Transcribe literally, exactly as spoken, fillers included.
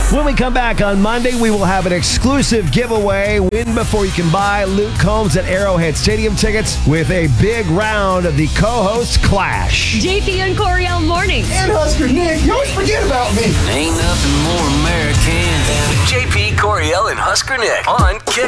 When we come back on Monday, we will have an exclusive giveaway. Win before you can buy Luke Combs at Arrowhead Stadium tickets with a big round of the co-host Clash. J P and Coriel mornings. And Husker Nick, you always forget about me. Ain't nothing more American than J P, Coriel, and Husker Nick on Kick